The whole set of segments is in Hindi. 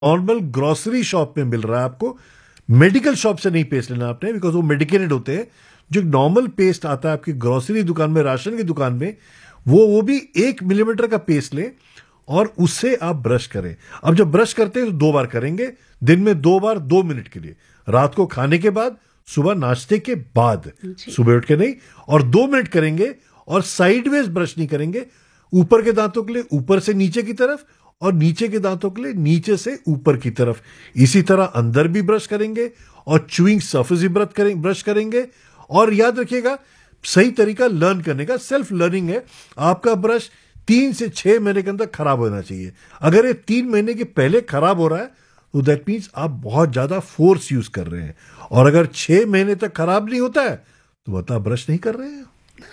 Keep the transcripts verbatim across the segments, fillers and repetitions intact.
नॉर्मल ग्रोसरी शॉप में मिल रहा है आपको, मेडिकल शॉप से नहीं पेस्ट लेना आपने, बिकॉज वो मेडिकेटेड होते हैं। जो नॉर्मल पेस्ट आता है आपकी ग्रोसरी दुकान में, राशन की दुकान में, वो वो भी एक मिलीमीटर का पेस्ट लें और उससे आप ब्रश करें। अब जब ब्रश करते हैं तो दो बार करेंगे, दिन में दो बार, दो मिनट के लिए, रात को खाने के बाद, सुबह नाश्ते के बाद, सुबह उठ के नहीं, और दो मिनट करेंगे। और साइडवेज ब्रश नहीं करेंगे, ऊपर के दांतों के लिए ऊपर से नीचे की तरफ, और नीचे के दांतों के लिए नीचे से ऊपर की तरफ। इसी तरह अंदर भी ब्रश करेंगे और च्यूइंग सरफेस भी ब्रश करेंगे ब्रश करेंगे और याद रखिएगा, सही तरीका लर्न करने का सेल्फ लर्निंग है। आपका ब्रश तीन से छह महीने के अंदर खराब होना चाहिए। अगर ये तीन महीने के पहले खराब हो रहा है तो दैट मीन्स आप बहुत ज्यादा फोर्स यूज कर रहे हैं, और अगर छह महीने तक खराब नहीं होता है तो मतलब ब्रश नहीं कर रहे हैं।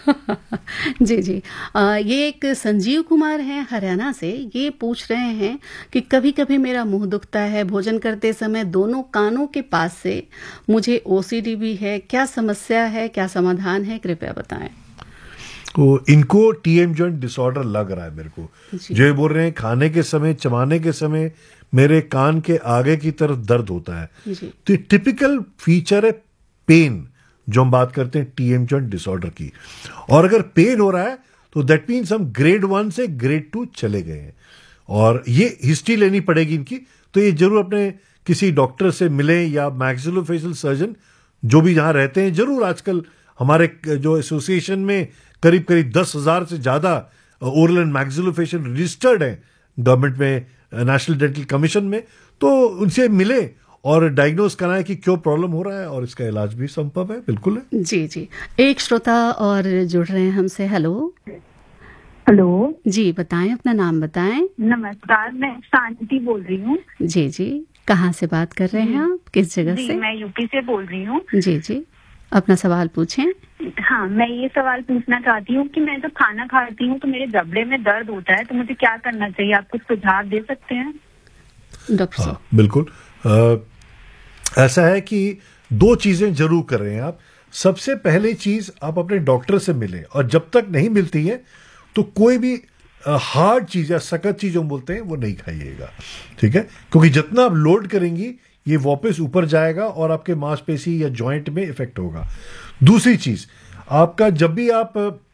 जी जी। आ, ये एक संजीव कुमार हैं हरियाणा से, ये पूछ रहे हैं कि कभी कभी मेरा मुंह दुखता है भोजन करते समय दोनों कानों के पास से, मुझे ओसीडी भी है, क्या समस्या है, क्या समाधान है, कृपया बताएं। तो इनको टीएम जॉइंट डिसऑर्डर लग रहा है मेरे को। जो ये बोल रहे हैं खाने के समय, चबाने के समय मेरे कान के आगे की तरफ दर्द होता है, तो ये टिपिकल फीचर है पेन, जो हम बात करते हैं टीएम जॉइंट डिसऑर्डर की। और अगर पेन हो रहा है तो दैट मीन्स हम ग्रेड वन से ग्रेड टू चले गए हैं, और ये हिस्ट्री लेनी पड़ेगी इनकी। तो ये जरूर अपने किसी डॉक्टर से मिलें, या मैक्सिलोफेशियल सर्जन जो भी यहाँ रहते हैं। जरूर आजकल हमारे जो एसोसिएशन में करीब करीब दस हजार से ज्यादा ओरल एंड मैक्सिलोफेशियल रजिस्टर्ड हैं गवर्नमेंट में, नेशनल डेंटल कमीशन में, तो उनसे मिले और डायग्नोज कराएं कि क्यों प्रॉब्लम हो रहा है, और इसका इलाज भी संभव है, बिल्कुल है। जी जी। एक श्रोता और जुड़ रहे हैं हमसे। हेलो हेलो जी, बताएं, अपना नाम बताएं। नमस्कार, मैं शांति बोल रही हूँ। जी जी, कहाँ से बात कर रहे हैं आप, किस जगह जी, से? मैं यूपी से बोल रही हूँ। जी जी, अपना सवाल पूछें। हाँ, मैं ये सवाल पूछना चाहती हूँ कि मैं जब खाना खाती हूँ तो मेरे जबड़े में दर्द होता है, तो मुझे क्या करना चाहिए? आप कुछ सुझाव दे सकते हैं डॉक्टर साहब? बिल्कुल। आ, ऐसा है कि दो चीजें जरूर कर रहे हैं आप। सबसे पहले चीज, आप अपने डॉक्टर से मिलें, और जब तक नहीं मिलती है तो कोई भी हार्ड चीज या सख्त चीज हम बोलते हैं वो नहीं खाइएगा, ठीक है? क्योंकि जितना आप लोड करेंगी ये वापस ऊपर जाएगा और आपके मांसपेशी या जॉइंट में इफेक्ट होगा। दूसरी चीज, आपका जब भी आप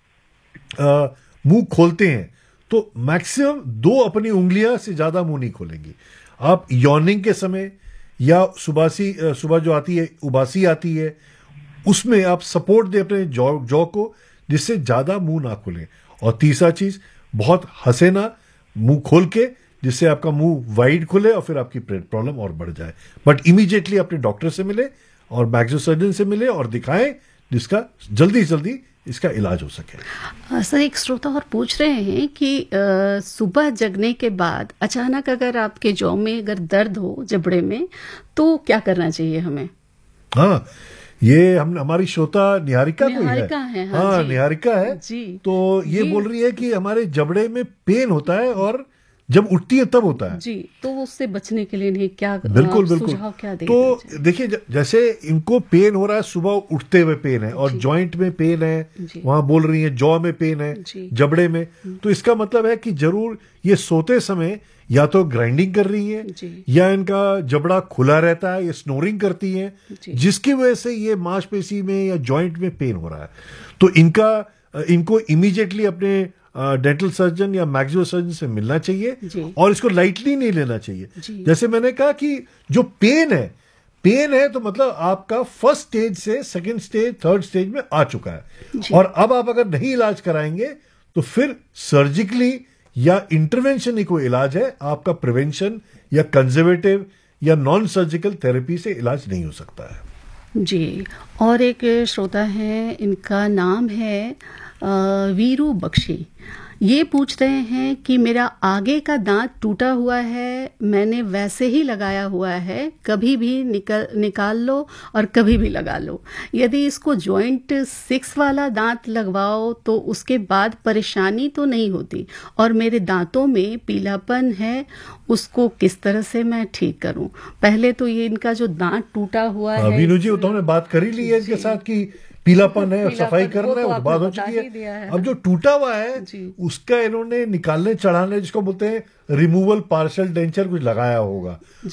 मुंह खोलते हैं तो मैक्सिमम दो अपनी उंगलियां से ज्यादा मुंह नहीं खोलेंगी। आप यॉर्निंग के समय या सुबासी सुबह जो आती है, उबासी आती है, उसमें आप सपोर्ट दें अपने जॉ जॉ को, जिससे ज्यादा मुंह ना खुले। और तीसरा चीज, बहुत हंसे ना मुंह खोल के, जिससे आपका मुंह वाइड खुले और फिर आपकी प्रॉब्लम और बढ़ जाए। बट इमीडिएटली अपने डॉक्टर से मिले और मैक्सो सर्जन से मिले और दिखाएं, जिसका जल्दी से जल्दी इसका इलाज हो सके। सर, एक श्रोता और पूछ रहे हैं कि आ, सुबह जगने के बाद अचानक अगर आपके जौ में अगर दर्द हो, जबड़े में, तो क्या करना चाहिए हमें? हाँ, ये हम हमारी श्रोता निहारिका कोई निहारिका है, है, हाँ, हाँ जी, निहारिका है जी। तो ये बोल रही है कि हमारे जबड़े में पेन होता है और जब उठती है तब होता है। जी, तो उससे बचने के लिए नहीं क्या बिल्कुल बिल्कुल सुझाव क्या दें? तो देखिए, जैसे इनको पेन हो रहा है, सुबह उठते हुए पेन है, और जॉइंट में पेन है, वहां बोल रही है जॉ में पेन है, जबड़े में, तो इसका मतलब है कि जरूर ये सोते समय या तो ग्राइंडिंग कर रही है, या इनका जबड़ा खुला रहता है, ये स्नोरिंग करती है, जिसकी वजह से ये मांसपेशी में या जॉइंट में पेन हो रहा है। तो इनका इनको इमीडिएटली अपने डेंटल सर्जन या मैक्सिलो सर्जन से मिलना चाहिए, और इसको लाइटली नहीं लेना चाहिए। जैसे मैंने कहा कि जो पेन है पेन है तो मतलब आपका फर्स्ट स्टेज से सेकंड स्टेज, थर्ड स्टेज में आ चुका है, और अब आप अगर नहीं इलाज कराएंगे तो फिर सर्जिकली या इंटरवेंशन ही कोई इलाज है, आपका प्रिवेंशन या कंजर्वेटिव या नॉन सर्जिकल थेरेपी से इलाज नहीं हो सकता है। जी। और एक श्रोता है, इनका नाम है वीरू बख्शी। ये पूछ रहे हैं कि मेरा आगे का दांत टूटा हुआ है, मैंने वैसे ही लगाया हुआ है, कभी भी निकल निकाल लो और कभी भी लगा लो। यदि इसको जॉइंट सिक्स वाला दांत लगवाओ तो उसके बाद परेशानी तो नहीं होती, और मेरे दांतों में पीलापन है, उसको किस तरह से मैं ठीक करूं? पहले तो ये इनका जो दांत टूटा हुआ है, वीनू जी, तो हमने बात कर ही ली है इसके साथ कि पीलापन है और पीलापन, सफाई वो करना है, तो वो तो आपने बात हो बता चुकी ही दिया है है। ना। अब जो टूटा हुआ है जी। उसका इन्होंने निकालने चढ़ाने, जिसको बोलते हैं रिमूवल पार्शियल डेंचर, कुछ लगाया होगा।